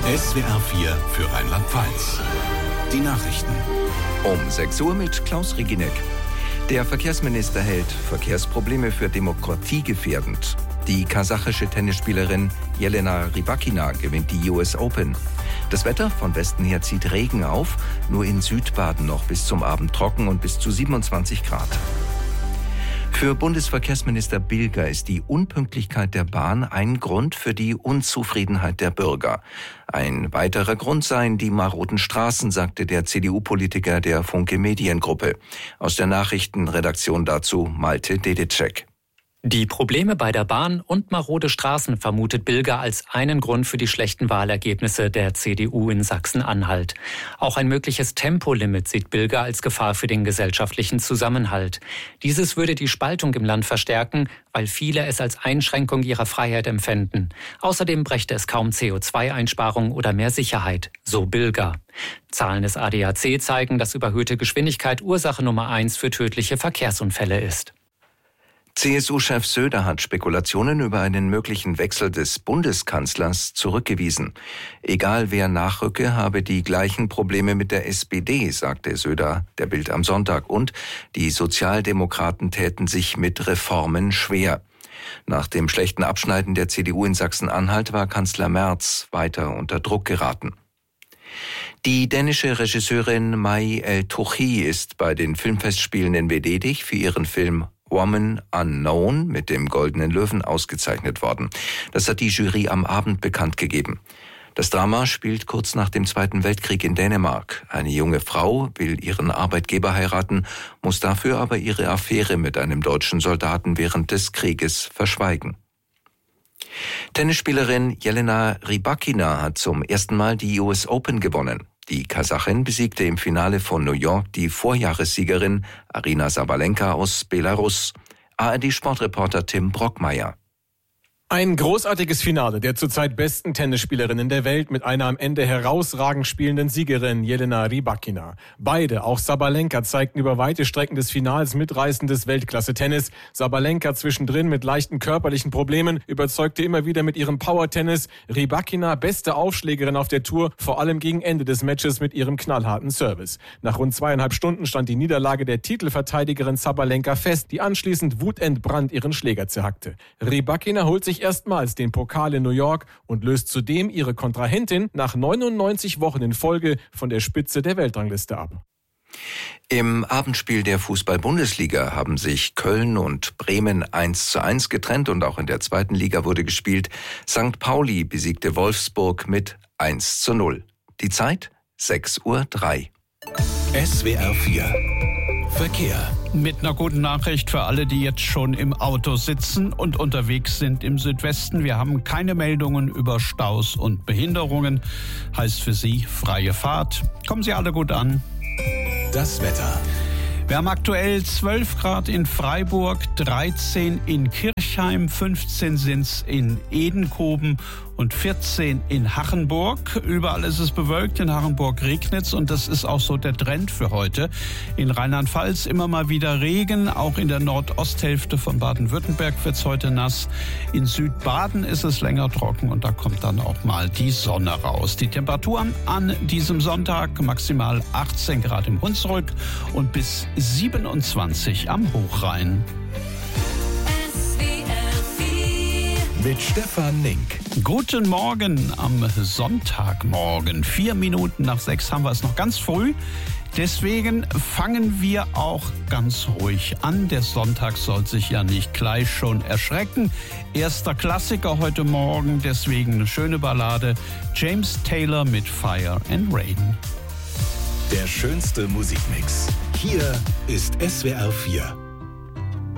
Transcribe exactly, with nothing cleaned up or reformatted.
S W R vier für Rheinland-Pfalz. Die Nachrichten. Um sechs Uhr mit Klaus Reginek. Der Verkehrsminister hält Verkehrsprobleme für Demokratie gefährdend. Die kasachische Tennisspielerin Jelena Rybakina gewinnt die U S Open. Das Wetter von Westen her zieht Regen auf, nur in Südbaden noch bis zum Abend trocken und bis zu siebenundzwanzig Grad. Für Bundesverkehrsminister Bilger ist die Unpünktlichkeit der Bahn ein Grund für die Unzufriedenheit der Bürger. Ein weiterer Grund seien die maroden Straßen, sagte der C D U-Politiker der Funke Mediengruppe. Aus der Nachrichtenredaktion dazu Malte Dedicek. Die Probleme bei der Bahn und marode Straßen vermutet Bilger als einen Grund für die schlechten Wahlergebnisse der C D U in Sachsen-Anhalt. Auch ein mögliches Tempolimit sieht Bilger als Gefahr für den gesellschaftlichen Zusammenhalt. Dieses würde die Spaltung im Land verstärken, weil viele es als Einschränkung ihrer Freiheit empfänden. Außerdem brächte es kaum C O zwei Einsparung oder mehr Sicherheit, so Bilger. Zahlen des A D A C zeigen, dass überhöhte Geschwindigkeit Ursache Nummer eins für tödliche Verkehrsunfälle ist. C S U-Chef Söder hat Spekulationen über einen möglichen Wechsel des Bundeskanzlers zurückgewiesen. Egal wer nachrücke, habe die gleichen Probleme mit der S P D, sagte Söder der Bild am Sonntag. Und die Sozialdemokraten täten sich mit Reformen schwer. Nach dem schlechten Abschneiden der C D U in Sachsen-Anhalt war Kanzler Merz weiter unter Druck geraten. Die dänische Regisseurin Mai El-Touchi ist bei den Filmfestspielen in Venedig für ihren Film Woman Unknown mit dem Goldenen Löwen ausgezeichnet worden. Das hat die Jury am Abend bekannt gegeben. Das Drama spielt kurz nach dem Zweiten Weltkrieg in Dänemark. Eine junge Frau will ihren Arbeitgeber heiraten, muss dafür aber ihre Affäre mit einem deutschen Soldaten während des Krieges verschweigen. Tennisspielerin Jelena Rybakina hat zum ersten Mal die U S Open gewonnen. Die Kasachin besiegte im Finale von New York die Vorjahressiegerin Aryna Sabalenka aus Belarus. A R D-Sportreporter Tim Brockmeier. Ein großartiges Finale der zurzeit besten Tennisspielerinnen der Welt mit einer am Ende herausragend spielenden Siegerin Jelena Rybakina. Beide, auch Sabalenka, zeigten über weite Strecken des Finals mitreißendes Weltklasse-Tennis. Sabalenka zwischendrin mit leichten körperlichen Problemen, überzeugte immer wieder mit ihrem Power-Tennis. Rybakina, beste Aufschlägerin auf der Tour, vor allem gegen Ende des Matches mit ihrem knallharten Service. Nach rund zweieinhalb Stunden stand die Niederlage der Titelverteidigerin Sabalenka fest, die anschließend wutentbrannt ihren Schläger zerhackte. Rybakina holt sich erstmals den Pokal in New York und löst zudem ihre Kontrahentin nach neunundneunzig Wochen in Folge von der Spitze der Weltrangliste ab. Im Abendspiel der Fußball-Bundesliga haben sich Köln und Bremen eins zu eins getrennt und auch in der zweiten Liga wurde gespielt. Sankt Pauli besiegte Wolfsburg mit eins zu null. Die Zeit sechs Uhr drei. S W R vier Verkehr. Mit einer guten Nachricht für alle, die jetzt schon im Auto sitzen und unterwegs sind im Südwesten. Wir haben keine Meldungen über Staus und Behinderungen. Heißt für Sie freie Fahrt. Kommen Sie alle gut an. Das Wetter. Wir haben aktuell zwölf Grad in Freiburg, dreizehn in Kirchheim, fünfzehn sind's in Edenkoben und vierzehn in Hachenburg. Überall ist es bewölkt, in Hachenburg regnet's und das ist auch so der Trend für heute. In Rheinland-Pfalz immer mal wieder Regen, auch in der Nordosthälfte von Baden-Württemberg wird's heute nass. In Südbaden ist es länger trocken und da kommt dann auch mal die Sonne raus. Die Temperaturen an diesem Sonntag maximal achtzehn Grad im Hunsrück und bis siebenundzwanzig am Hochrhein. Mit Stefan Nink. Guten Morgen am Sonntagmorgen. Vier Minuten nach sechs haben wir es noch ganz früh. Deswegen fangen wir auch ganz ruhig an. Der Sonntag soll sich ja nicht gleich schon erschrecken. Erster Klassiker heute Morgen, deswegen eine schöne Ballade. James Taylor mit Fire and Rain. Der schönste Musikmix. Hier ist S W R vier.